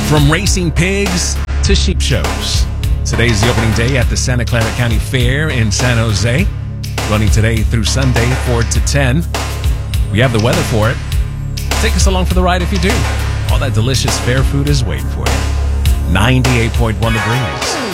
From racing pigs to sheep shows. Today's the opening day at the Santa Clara County Fair in San Jose. Running today through Sunday, 4 to 10. We have the weather for it. Take us along for the ride if you do. All that delicious fair food is waiting for you. 98.1 degrees.